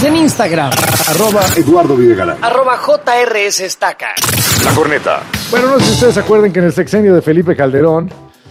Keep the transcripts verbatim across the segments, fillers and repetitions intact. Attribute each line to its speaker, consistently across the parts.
Speaker 1: Síguenos en Instagram.
Speaker 2: Arroba Eduardo Videgaray.
Speaker 1: Arroba J R S Estaca.
Speaker 2: La Corneta.
Speaker 3: Bueno, no sé si ustedes se acuerdan que en el sexenio de Felipe Calderón,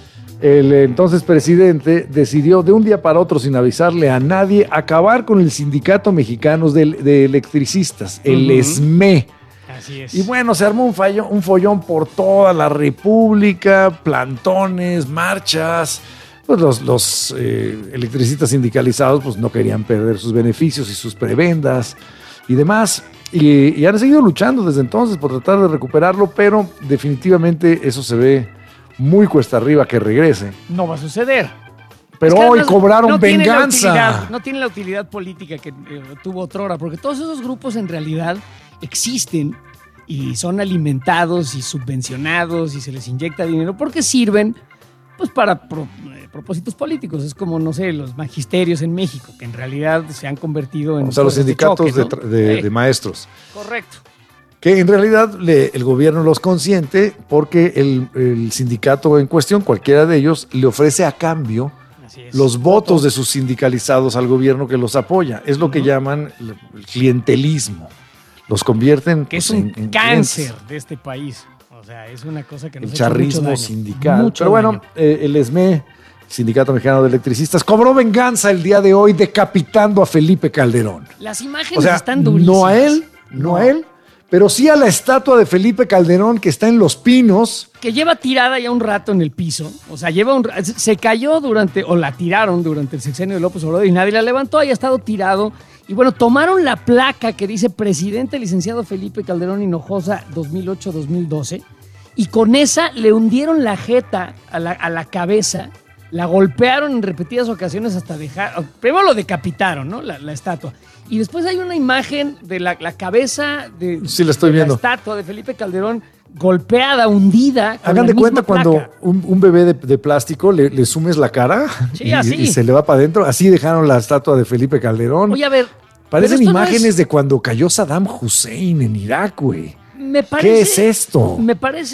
Speaker 3: el entonces presidente decidió de un día para otro, sin avisarle a nadie, acabar con el Sindicato Mexicano de, de Electricistas, el
Speaker 1: Uh-huh.
Speaker 3: ESME.
Speaker 1: Así es.
Speaker 3: Y bueno, se armó un, fallo, un follón por toda la República, plantones, marchas. Pues los, los eh, electricistas sindicalizados pues no querían perder sus beneficios y sus prebendas y demás. Y, y han seguido luchando desde entonces por tratar de recuperarlo, pero definitivamente eso se ve muy cuesta arriba que regrese.
Speaker 1: No va a suceder.
Speaker 3: Pero
Speaker 1: Es que
Speaker 3: hoy
Speaker 1: además
Speaker 3: cobraron
Speaker 1: no tiene la
Speaker 3: venganza.
Speaker 1: utilidad, no tiene la utilidad política que eh, tuvo otrora, porque todos esos grupos en realidad existen y son alimentados y subvencionados y se les inyecta dinero porque sirven pues para pro, eh, propósitos políticos. Es como, no sé, los magisterios en México, que en realidad se han convertido en...
Speaker 3: O sea, los
Speaker 1: fuerzas de
Speaker 3: sindicatos
Speaker 1: choque,
Speaker 3: de,
Speaker 1: ¿no?
Speaker 3: tra- de-
Speaker 1: Sí,
Speaker 3: de maestros.
Speaker 1: correcto.
Speaker 3: Que en realidad le- el gobierno los consiente porque el, el sindicato en cuestión, cualquiera de ellos, le ofrece a cambio
Speaker 1: Así es.
Speaker 3: los votos de sus sindicalizados al gobierno que los apoya. Es lo que
Speaker 1: Ujú.
Speaker 3: llaman el, el clientelismo. Los convierten
Speaker 1: Que es
Speaker 3: pues,
Speaker 1: un
Speaker 3: en- en
Speaker 1: cáncer
Speaker 3: clientes.
Speaker 1: de este país. O sea, es una cosa que nos
Speaker 3: El
Speaker 1: ha hecho mucho
Speaker 3: charrismo
Speaker 1: daño.
Speaker 3: sindical.
Speaker 1: Mucho
Speaker 3: Pero bueno,
Speaker 1: daño.
Speaker 3: eh, el ESME, Sindicato Mexicano de Electricistas, cobró venganza el día de hoy decapitando a Felipe Calderón.
Speaker 1: Las imágenes
Speaker 3: O sea,
Speaker 1: están durísimas.
Speaker 3: no a él, no a él, pero sí a la estatua de Felipe Calderón que está en Los Pinos.
Speaker 1: Que lleva tirada ya un rato en el piso. O sea, lleva un ra- se cayó durante, o la tiraron durante el sexenio de López Obrador y nadie la levantó, haya estado tirado. Y bueno, tomaron la placa que dice Presidente Licenciado Felipe Calderón Hinojosa dos mil ocho a dos mil doce y con esa le hundieron la jeta a la, a la cabeza, la golpearon en repetidas ocasiones hasta dejar... Primero lo decapitaron, ¿no? La, la estatua. Y después hay una imagen de la, la cabeza de,
Speaker 3: Sí, la estoy
Speaker 1: de
Speaker 3: viendo.
Speaker 1: la estatua de Felipe Calderón golpeada, hundida. con
Speaker 3: Hagan
Speaker 1: la
Speaker 3: de
Speaker 1: misma
Speaker 3: cuenta cuando
Speaker 1: placa.
Speaker 3: un, un bebé de, de plástico le, le sumes la cara
Speaker 1: Sí,
Speaker 3: y,
Speaker 1: así.
Speaker 3: y se le va para adentro. Así dejaron la estatua de Felipe Calderón.
Speaker 1: Oye, a ver.
Speaker 3: Parecen
Speaker 1: pero esto no
Speaker 3: imágenes
Speaker 1: es-
Speaker 3: de cuando cayó Saddam Hussein en Irak, güey.
Speaker 1: Me parece,
Speaker 3: ¿Qué es esto?
Speaker 1: Me parece,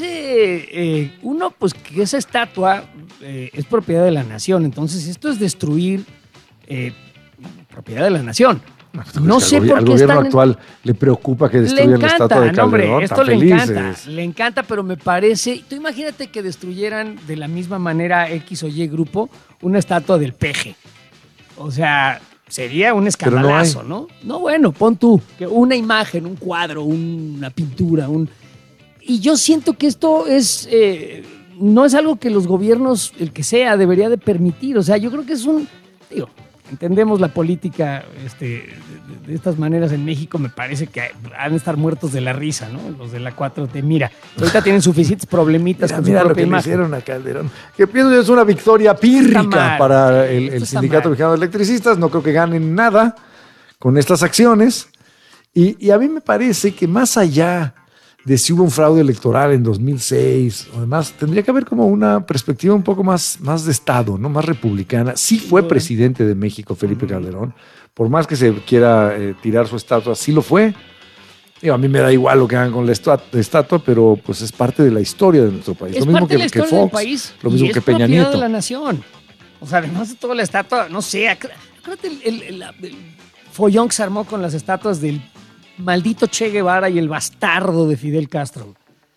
Speaker 1: eh, uno, pues que esa estatua eh, es propiedad de la nación. Entonces, esto es destruir eh, propiedad de la nación. No
Speaker 3: Es que
Speaker 1: sé
Speaker 3: al, gobi-
Speaker 1: por
Speaker 3: al
Speaker 1: qué
Speaker 3: gobierno
Speaker 1: están...
Speaker 3: actual le preocupa que
Speaker 1: Le
Speaker 3: destruyan la estatua
Speaker 1: encanta,
Speaker 3: de
Speaker 1: no, hombre,
Speaker 3: Calderón.
Speaker 1: esto
Speaker 3: Tan
Speaker 1: le
Speaker 3: felices.
Speaker 1: encanta, le encanta, pero me parece... Tú imagínate que destruyeran de la misma manera X o Y grupo una estatua del peje. O sea, sería un
Speaker 3: Pero no hay.
Speaker 1: escandalazo, ¿no? No, bueno, pon tú, que una imagen, un cuadro, una pintura, un... Y yo siento que esto es... eh, no es algo que los gobiernos, el que sea, debería de permitir. O sea, yo creo que es un... Digo, entendemos la política este, de, de estas maneras en México, me parece que han de estar muertos de la risa, ¿no? Los de la cuatro T. Mira, ahorita tienen suficientes problemitas
Speaker 3: Mira,
Speaker 1: con
Speaker 3: mira
Speaker 1: su
Speaker 3: lo
Speaker 1: propia
Speaker 3: que le
Speaker 1: imagen.
Speaker 3: hicieron a Calderón. Que pienso yo es una victoria pírrica
Speaker 1: mal.
Speaker 3: para el, el
Speaker 1: Esto está
Speaker 3: Sindicato
Speaker 1: mal.
Speaker 3: Mexicano de Electricistas. No creo que ganen nada con estas acciones. Y, y a mí me parece que más allá de si hubo un fraude electoral en dos mil seis o demás, tendría que haber como una perspectiva un poco más, más de Estado, ¿no? Más republicana. Sí fue
Speaker 1: duda.
Speaker 3: presidente de México Felipe Calderón. Por más que se quiera eh, tirar su estatua, sí lo fue. Digo, a mí me da igual lo que hagan con la estua- estatua, pero pues es parte de la historia de nuestro país.
Speaker 1: Es
Speaker 3: lo mismo
Speaker 1: parte
Speaker 3: que,
Speaker 1: de la
Speaker 3: que
Speaker 1: historia del
Speaker 3: Fox,
Speaker 1: país.
Speaker 3: lo mismo
Speaker 1: y
Speaker 3: que
Speaker 1: es
Speaker 3: Peña
Speaker 1: propiedad
Speaker 3: Nieto.
Speaker 1: de la nación. O sea, además de toda la estatua, no sé, ac- acuérdate el, el- el- el follón que se armó con las estatuas del maldito Che Guevara y el bastardo de Fidel Castro.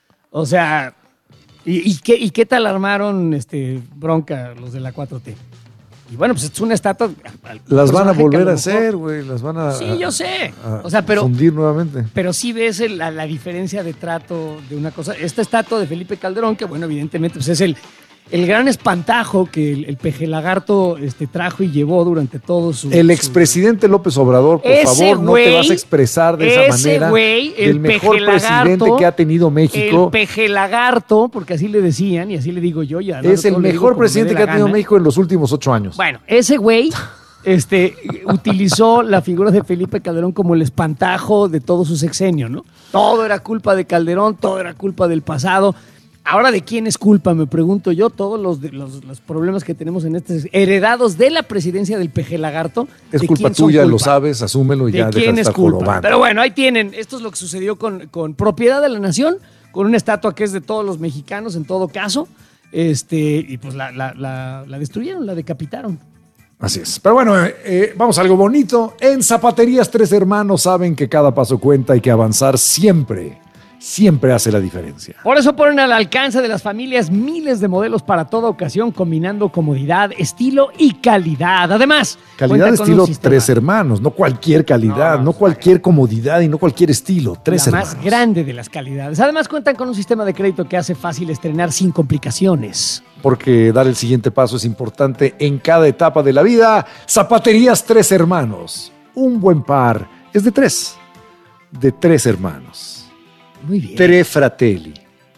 Speaker 1: O sea, ¿y, y qué, y qué tal armaron este, bronca los de la cuatro T? Y bueno, pues es una estatua... al-
Speaker 3: Las van a
Speaker 1: personaje que
Speaker 3: volver
Speaker 1: lo
Speaker 3: a
Speaker 1: mejor-
Speaker 3: hacer, güey. Las van a,
Speaker 1: Sí,
Speaker 3: a-
Speaker 1: yo sé.
Speaker 3: a
Speaker 1: O sea, pero...
Speaker 3: fundir nuevamente.
Speaker 1: Pero sí ves el- la, la diferencia de trato de una cosa. Esta estatua de Felipe Calderón, que bueno, evidentemente pues es el, el gran espantajo que el, el peje lagarto este, trajo y llevó durante todo su...
Speaker 3: El
Speaker 1: su-
Speaker 3: expresidente López Obrador, por
Speaker 1: Ese
Speaker 3: favor, no
Speaker 1: güey,
Speaker 3: te vas a expresar de esa
Speaker 1: ese
Speaker 3: manera.
Speaker 1: güey, el
Speaker 3: del mejor
Speaker 1: pejelagarto,
Speaker 3: presidente que ha tenido México.
Speaker 1: El peje lagarto, porque así le decían y así le digo yo. Ya,
Speaker 3: Es el mejor presidente que ha tenido
Speaker 1: México.
Speaker 3: México en los últimos ocho años.
Speaker 1: Bueno, ese güey este, utilizó la figura de Felipe Calderón como el espantajo de todo su sexenio, ¿no? Todo era culpa de Calderón, todo era culpa del pasado. Ahora, ¿de quién es culpa? Me pregunto yo. Todos los, de- los, los problemas que tenemos en este heredados de la presidencia del peje lagarto.
Speaker 3: Es
Speaker 1: ¿de
Speaker 3: culpa
Speaker 1: quién son
Speaker 3: tuya, lo
Speaker 1: culpa?
Speaker 3: sabes, asúmelo y
Speaker 1: ¿De
Speaker 3: ya deja
Speaker 1: quién
Speaker 3: de
Speaker 1: es
Speaker 3: estar
Speaker 1: culpa?
Speaker 3: jorobando.
Speaker 1: Pero bueno, ahí tienen. Esto es lo que sucedió con, con propiedad de la nación, con una estatua que es de todos los mexicanos en todo caso. Este, y pues la, la, la, la destruyeron, la decapitaron.
Speaker 3: Así es. Pero bueno, eh, eh, vamos a algo bonito. En Zapaterías Tres Hermanos saben que cada paso cuenta y que avanzar siempre, siempre hace la diferencia.
Speaker 1: Por eso ponen al alcance de las familias miles de modelos para toda ocasión, combinando comodidad, estilo y calidad. Además,
Speaker 3: Calidad de estilo Tres Hermanos, no cualquier calidad, no,
Speaker 1: No, no,
Speaker 3: cualquier comodidad y no cualquier estilo. Tres
Speaker 1: la
Speaker 3: Hermanos.
Speaker 1: más grande de las calidades. Además, cuentan con un sistema de crédito que hace fácil estrenar sin complicaciones.
Speaker 3: Porque dar el siguiente paso es importante en cada etapa de la vida. Zapaterías Tres Hermanos. Un buen par es de tres. De tres hermanos.
Speaker 1: Muy bien.
Speaker 3: Tre fratelli.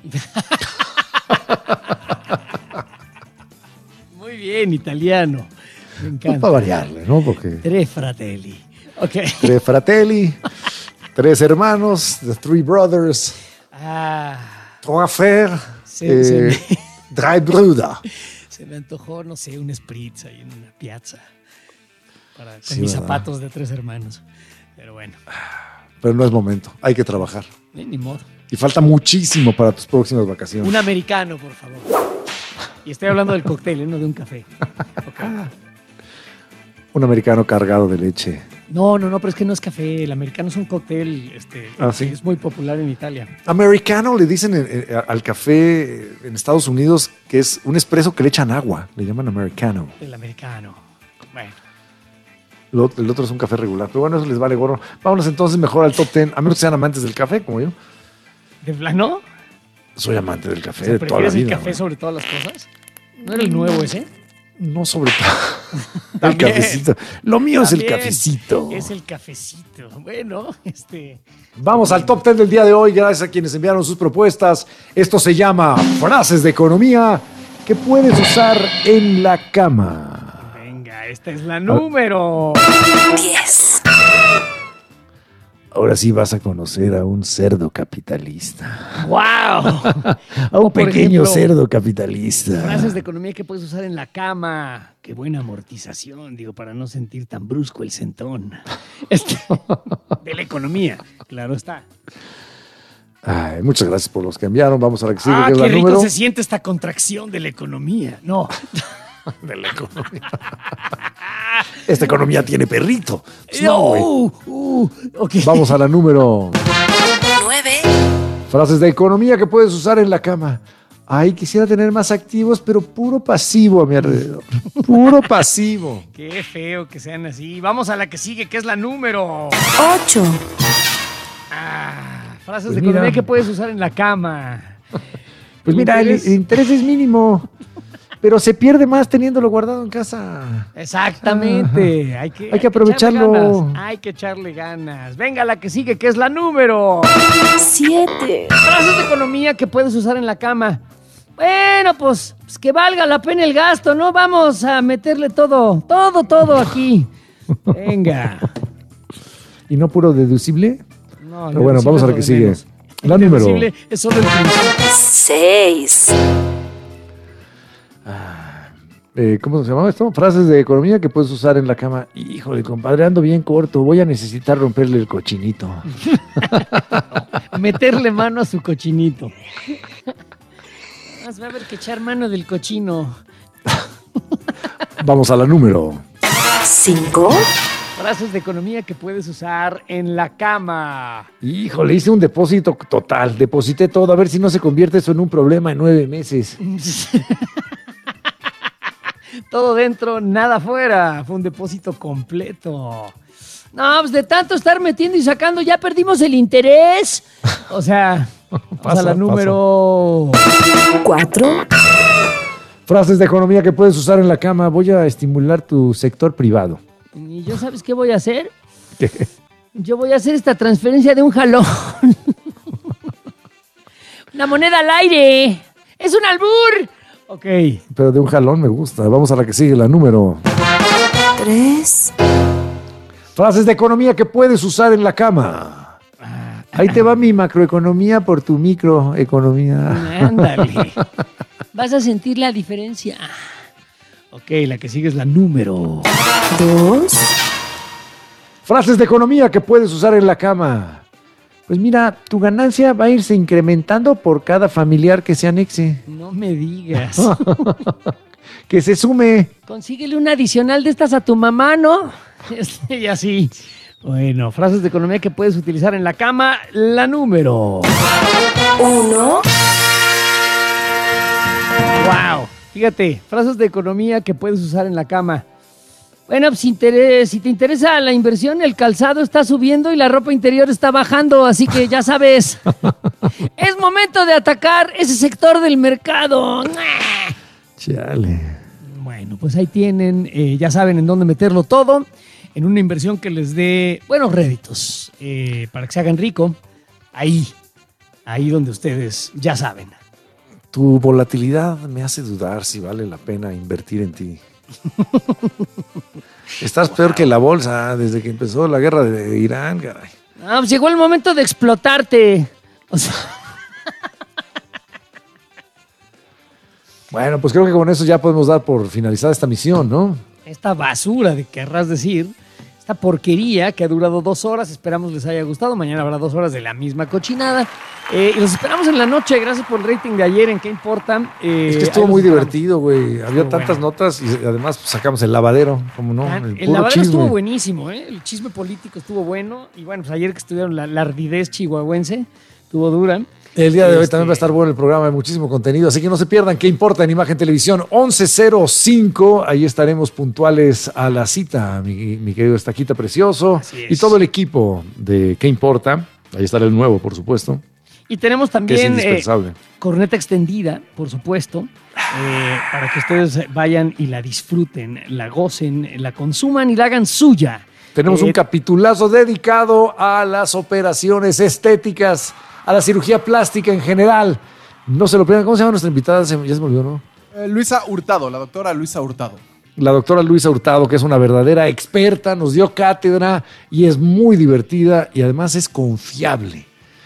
Speaker 1: Muy bien, italiano. Me
Speaker 3: No
Speaker 1: encanta.
Speaker 3: para variarle, ¿no? Porque
Speaker 1: Tre fratelli. Ok.
Speaker 3: Tre fratelli, tres hermanos, The Three Brothers,
Speaker 1: Ah,
Speaker 3: Trois frères,
Speaker 1: Sí,
Speaker 3: eh,
Speaker 1: se me-
Speaker 3: Drei Brüder.
Speaker 1: se me antojó, no sé, un spritz ahí en una piazza. Para, con
Speaker 3: Sí,
Speaker 1: mis
Speaker 3: ¿verdad?
Speaker 1: zapatos de tres hermanos. Pero bueno,
Speaker 3: Pero no es momento, hay que trabajar.
Speaker 1: eh, ni modo.
Speaker 3: Y falta muchísimo para tus próximas vacaciones.
Speaker 1: Un americano, por favor. Y estoy hablando del cóctel, ¿eh? No de un café. Ok.
Speaker 3: Un americano cargado de leche.
Speaker 1: No, no, no, pero es que no es café. El americano es un cóctel, este,
Speaker 3: Ah, ¿sí?
Speaker 1: es muy popular en Italia.
Speaker 3: Americano le dicen eh, eh, al café en Estados Unidos que es un espresso que le echan agua. Le llaman americano.
Speaker 1: El americano. Bueno.
Speaker 3: Lo- el otro es un café regular. Pero bueno, eso les vale gorro. Vámonos entonces mejor al top ten. A menos que sean amantes del café, como yo.
Speaker 1: ¿De plano?
Speaker 3: Soy amante del café
Speaker 1: O sea,
Speaker 3: de toda la
Speaker 1: ¿prefieres el
Speaker 3: vida.
Speaker 1: café
Speaker 3: ¿no?
Speaker 1: sobre todas las cosas? ¿No era el nuevo ese?
Speaker 3: No sobre todo. El
Speaker 1: También.
Speaker 3: cafecito. Lo mío es el
Speaker 1: También
Speaker 3: cafecito.
Speaker 1: Es el cafecito. Bueno, este...
Speaker 3: Vamos al top ten del día de hoy, gracias a quienes enviaron sus propuestas. Esto se llama Frases de Economía que puedes usar en la cama.
Speaker 1: Venga, esta es la número...
Speaker 4: diez,
Speaker 3: Ahora sí vas a conocer a un cerdo capitalista.
Speaker 1: ¡Wow!
Speaker 3: A un
Speaker 1: O, por
Speaker 3: pequeño
Speaker 1: ejemplo,
Speaker 3: cerdo capitalista.
Speaker 1: Frases de economía que puedes usar en la cama. Qué buena amortización, digo, para no sentir tan brusco el sentón. Este, de la economía, claro está.
Speaker 3: Ay, muchas gracias por los que enviaron. Vamos a la que sigue,
Speaker 1: Ah,
Speaker 3: que es
Speaker 1: qué
Speaker 3: la
Speaker 1: rico
Speaker 3: número
Speaker 1: se siente esta contracción de la economía. No,
Speaker 3: de la economía. Esta economía tiene perrito. Pues no,
Speaker 1: no,
Speaker 3: güey.
Speaker 1: uh, uh, ok.
Speaker 3: Vamos a la número.
Speaker 4: nueve,
Speaker 3: Frases de economía que puedes usar en la cama. Ay, quisiera tener más activos, pero puro pasivo a mi alrededor. Puro pasivo.
Speaker 1: Qué feo que sean así. Vamos a la que sigue, que es la número.
Speaker 4: ocho,
Speaker 1: Ah, frases
Speaker 3: Pues
Speaker 1: de
Speaker 3: mira.
Speaker 1: economía que puedes usar en la cama.
Speaker 3: Pues mira, el, el interés es mínimo, pero se pierde más teniéndolo guardado en casa.
Speaker 1: Exactamente. Hay que,
Speaker 3: Hay que aprovecharlo.
Speaker 1: echarle ganas. Hay que echarle ganas. Venga, la que sigue, que es la número.
Speaker 4: siete,
Speaker 1: Frases de economía que puedes usar en la cama. Bueno, pues, pues que valga la pena el gasto, ¿no? Vamos a meterle todo, todo, todo aquí. Venga.
Speaker 3: ¿Y no puro deducible?
Speaker 1: No,
Speaker 3: Pero bueno,
Speaker 1: deducible
Speaker 3: vamos a
Speaker 1: es
Speaker 3: la
Speaker 1: lo
Speaker 3: que
Speaker 1: de
Speaker 3: sigue.
Speaker 1: menos.
Speaker 3: La
Speaker 1: El
Speaker 3: número.
Speaker 1: deducible es solo el principio.
Speaker 4: seis,
Speaker 3: Eh, ¿Cómo se llama esto? Frases de economía que puedes usar en la cama. Híjole, compadre, ando bien corto. Voy a necesitar romperle el cochinito.
Speaker 1: Meterle mano a su cochinito. Más va a haber que echar mano del cochino.
Speaker 3: Vamos a la número.
Speaker 4: cinco,
Speaker 1: Frases de economía que puedes usar en la cama.
Speaker 3: Híjole, hice un depósito total. Deposité todo. A ver si no se convierte eso en un problema en nueve meses.
Speaker 1: Todo dentro, nada afuera. Fue un depósito completo. No, pues de tanto estar metiendo y sacando, ya perdimos el interés. O sea, vamos
Speaker 3: Pasa,
Speaker 1: a la número.
Speaker 4: cuatro,
Speaker 3: Frases de economía que puedes usar en la cama. Voy a estimular tu sector privado.
Speaker 1: ¿Y yo sabes qué voy a hacer? Yo voy a hacer esta transferencia de un jalón. Una moneda al aire. ¡Es un albur! Ok.
Speaker 3: Pero de un jalón me gusta. Vamos a la que sigue, la número.
Speaker 4: tres,
Speaker 3: Frases de economía que puedes usar en la cama. Ahí te va mi macroeconomía por tu microeconomía.
Speaker 1: Ándale. Vas a sentir la diferencia. Ok, la que sigue es la número.
Speaker 4: dos,
Speaker 3: Frases de economía que puedes usar en la cama. Pues mira, tu ganancia va a irse incrementando por cada familiar que se anexe.
Speaker 1: No me digas.
Speaker 3: Que se sume.
Speaker 1: Consíguele una adicional de estas a tu mamá, ¿no? Este, y así. Bueno, frases de economía que puedes utilizar en la cama. La número
Speaker 4: Uno.
Speaker 1: Wow. Fíjate, frases de economía que puedes usar en la cama. Bueno, pues, si, interés, si te interesa la inversión, el calzado está subiendo y la ropa interior está bajando, así que ya sabes. Es momento de atacar ese sector del mercado.
Speaker 3: Chale.
Speaker 1: Bueno, pues ahí tienen, eh, ya saben en dónde meterlo todo, en una inversión que les dé buenos réditos, eh, para que se hagan rico. Ahí, ahí donde ustedes ya saben.
Speaker 3: Tu volatilidad me hace dudar si vale la pena invertir en ti. Estás wow. peor que la bolsa desde que empezó la guerra de Irán, caray.
Speaker 1: Ah, pues llegó el momento de explotarte. O sea...
Speaker 3: Bueno, pues creo que con eso ya podemos dar por finalizada esta misión, ¿no?
Speaker 1: Esta basura, de querrás decir, esta porquería que ha durado dos horas, esperamos les haya gustado. Mañana habrá dos horas de la misma cochinada. Eh, y los esperamos en la noche, gracias por el rating de ayer, ¿en qué importa? Eh,
Speaker 3: es que estuvo muy divertido, güey. Había tantas bueno. notas y además pues, sacamos el lavadero, como no.
Speaker 1: Ah, el el lavadero chisme. Estuvo buenísimo, ¿eh? El chisme político estuvo bueno. Y bueno, pues ayer que estuvieron la, la ardidez chihuahuense, estuvo dura.
Speaker 3: El día de hoy
Speaker 1: este...
Speaker 3: también va a estar bueno el programa, hay muchísimo contenido, así que no se pierdan. ¿Qué importa en Imagen Televisión? once cero cinco, ahí estaremos puntuales a la cita, mi, mi querido Estaquita Precioso. Y todo el equipo de ¿Qué importa? Ahí estará el nuevo, por supuesto.
Speaker 1: Y tenemos también
Speaker 3: que es
Speaker 1: eh, corneta extendida, por supuesto, eh, para que ustedes vayan y la disfruten, la gocen, la consuman y la hagan suya.
Speaker 3: Tenemos eh, un capitulazo dedicado a las operaciones estéticas, a la cirugía plástica en general. No se lo pierdan. ¿Cómo se llama nuestra invitada? Ya se me olvidó, ¿no?
Speaker 5: Eh, Luisa Hurtado, la doctora Luisa Hurtado.
Speaker 3: La doctora Luisa Hurtado, que es una verdadera experta, nos dio cátedra y es muy divertida y además es confiable.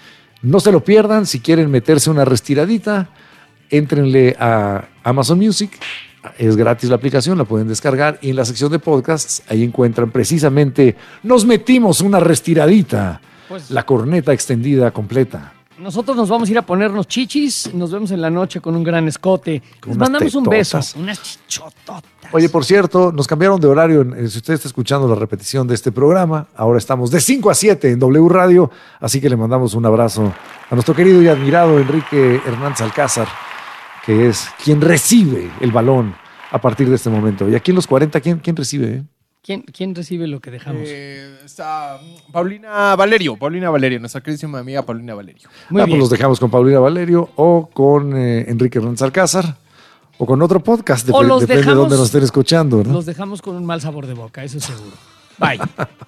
Speaker 3: No se lo pierdan. Si quieren meterse una restiradita, éntrenle a Amazon Music. Es gratis la aplicación, la pueden descargar. Y en la sección de podcasts, ahí encuentran precisamente Nos metimos una restiradita. Pues, la corneta extendida completa.
Speaker 1: Nosotros nos vamos a ir a ponernos chichis. Nos vemos en la noche con un gran escote.
Speaker 3: Con
Speaker 1: Les mandamos
Speaker 3: tetotas.
Speaker 1: un beso. Unas chichototas.
Speaker 3: Oye, por cierto, nos cambiaron de horario. Si usted está escuchando la repetición de este programa, ahora estamos de cinco a siete en W Radio. Así que le mandamos un abrazo a nuestro querido y admirado Enrique Hernández Alcázar, que es quien recibe el balón a partir de este momento. Y aquí en los cuarenta, ¿quién, quién recibe? Eh?
Speaker 1: ¿Quién, ¿Quién recibe lo que dejamos?
Speaker 5: Eh, está Paulina Valerio, Paulina Valerio, nuestra queridísima amiga Paulina Valerio.
Speaker 3: Muy ah, bien. Pues los dejamos con Paulina Valerio o con eh, Enrique Hernández Alcázar o con otro podcast,
Speaker 1: o
Speaker 3: dep-
Speaker 1: los
Speaker 3: depende
Speaker 1: dejamos,
Speaker 3: de dónde nos estén escuchando, ¿no?
Speaker 1: Los dejamos con un mal sabor de boca, eso seguro. Bye.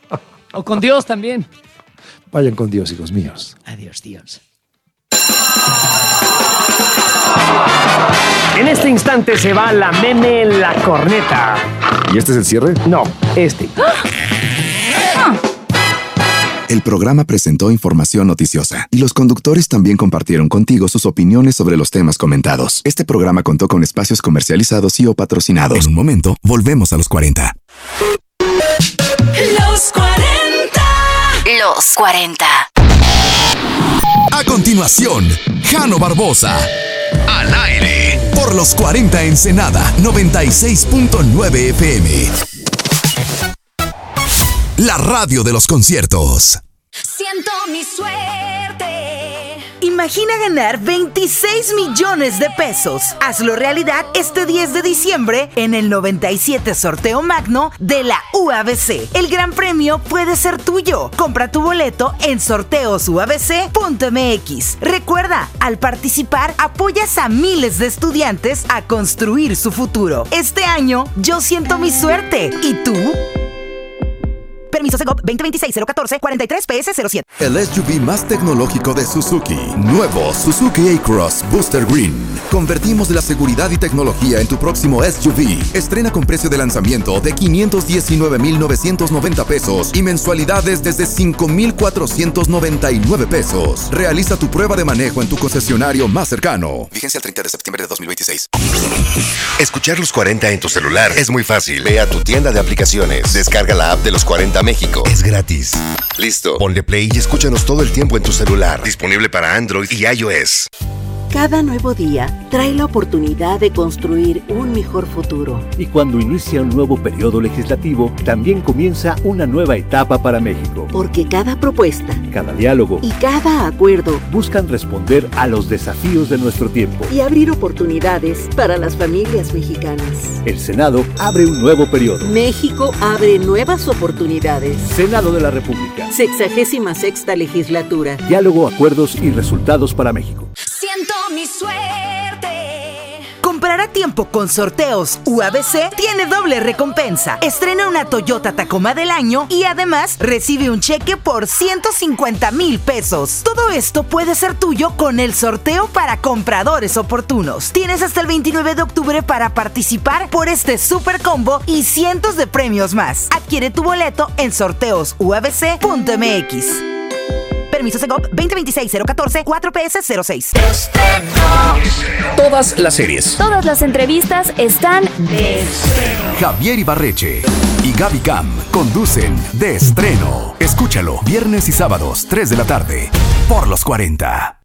Speaker 1: O con Dios también.
Speaker 3: Vayan con Dios, hijos míos.
Speaker 1: Adiós, Dios. En este instante se va la meme la corneta.
Speaker 2: ¿Y este es el cierre?
Speaker 1: No, este.
Speaker 6: El programa presentó información noticiosa y los conductores también compartieron contigo sus opiniones sobre los temas comentados. Este programa contó con espacios comercializados y o patrocinados. En un momento, volvemos a los cuarenta.
Speaker 4: Los cuarenta. Los cuarenta.
Speaker 6: A continuación, Jano Barbosa. Al aire. Por los cuarenta Ensenada, noventa y seis punto nueve F M. La radio de los conciertos.
Speaker 4: Siento mi suerte.
Speaker 7: Imagina ganar veintiséis millones de pesos. Hazlo realidad este diez de diciembre en el noventa y siete Sorteo Magno de la U A B C. El gran premio puede ser tuyo. Compra tu boleto en sorteos u a b c punto m x. Recuerda, al participar apoyas a miles de estudiantes a construir su futuro. Este año yo siento mi suerte. ¿Y tú? Permiso Segov veinte veintiséis cero catorce cuarenta y tres P S cero siete.
Speaker 6: El S U V más tecnológico de Suzuki. Nuevo Suzuki A-Cross Booster Green. Convertimos la seguridad y tecnología en tu próximo S U V. Estrena con precio de lanzamiento de quinientos diecinueve mil novecientos noventa pesos y mensualidades desde cinco mil cuatrocientos noventa y nueve pesos. Realiza tu prueba de manejo en tu concesionario más cercano. Vigencia el treinta de septiembre de dos mil veintiséis.
Speaker 8: Escuchar los cuarenta en tu celular es muy fácil. Ve a tu tienda de aplicaciones. Descarga la app de los cuarenta México. Es gratis. Listo. Ponle play y escúchanos todo el tiempo en tu celular. Disponible para Android y iOS.
Speaker 9: Cada nuevo día trae la oportunidad de construir un mejor futuro.
Speaker 10: Y cuando inicia un nuevo periodo legislativo, también comienza una nueva etapa para México.
Speaker 9: Porque cada propuesta,
Speaker 10: cada diálogo
Speaker 9: y cada acuerdo
Speaker 10: buscan responder a los desafíos de nuestro tiempo
Speaker 9: y abrir oportunidades para las familias mexicanas.
Speaker 10: El Senado abre un nuevo periodo.
Speaker 9: México abre nuevas oportunidades.
Speaker 10: Senado de la República.
Speaker 9: Sexagésima sexta legislatura.
Speaker 10: Diálogo, acuerdos y resultados para México.
Speaker 4: Siento mi suerte.
Speaker 7: Comprar a tiempo con Sorteos U A B C tiene doble recompensa. Estrena una Toyota Tacoma del año y además recibe un cheque por ciento cincuenta mil pesos. Todo esto puede ser tuyo con el sorteo para compradores oportunos. Tienes hasta el veintinueve de octubre para participar por este super combo y cientos de premios más. Adquiere tu boleto en sorteos u a b c punto m x. Permiso Segov veinte veintiséis cero catorce cuatro P S cero seis.
Speaker 11: Todas las series.
Speaker 12: Todas las entrevistas están de estreno.
Speaker 6: Javier Ibarreche y Gaby Cam conducen De Estreno. Escúchalo viernes y sábados, tres de la tarde, por Los cuarenta.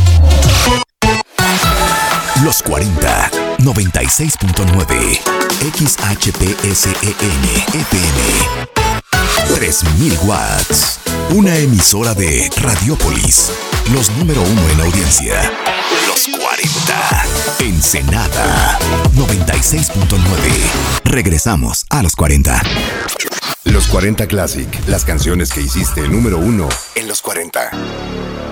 Speaker 6: Los cuarenta, noventa y seis punto nueve. X H P S E N F M. tres mil watts. Una emisora de Radiópolis. Los número uno en audiencia. Los cuarenta. Ensenada. noventa y seis punto nueve. Regresamos a Los cuarenta.
Speaker 8: Los cuarenta Classic. Las canciones que hiciste número uno en Los cuarenta.